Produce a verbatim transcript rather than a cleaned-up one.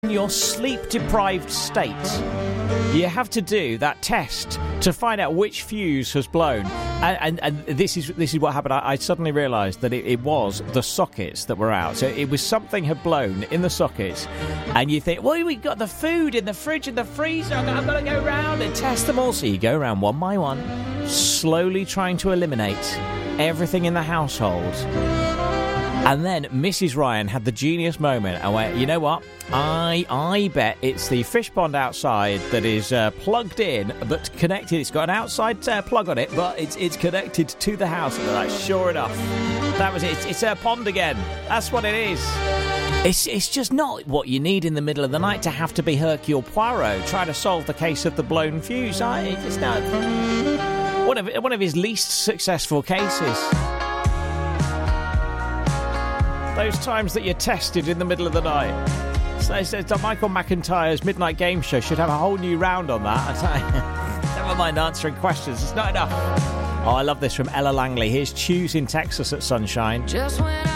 in your sleep-deprived state, you have to do that test to find out which fuse has blown. And, and, and this is this is what happened. I, I suddenly realised that it, it was the sockets that were out. So it was something had blown in the sockets. And you think, well, we've got the food in the fridge and the freezer. I've got to go round and test them all. So you go round one by one, slowly trying to eliminate everything in the household. And then Missus Ryan had the genius moment. I went, you know what? I I bet it's the fish pond outside that is uh, plugged in, but connected. It's got an outside uh, plug on it, but it's it's connected to the house. And they're like, sure enough, that was it. It's, it's a pond again. That's what it is. It's it's just not what you need in the middle of the night to have to be Hercule Poirot trying to solve the case of the blown fuse. I, it's not one of one of his least successful cases. Those times that you're tested in the middle of the night. So, so, so Michael McIntyre's Midnight Game Show should have a whole new round on that. Never mind answering questions. It's not enough. Oh, I love this from Ella Langley. Here's Choose in Texas at Sunshine. Just when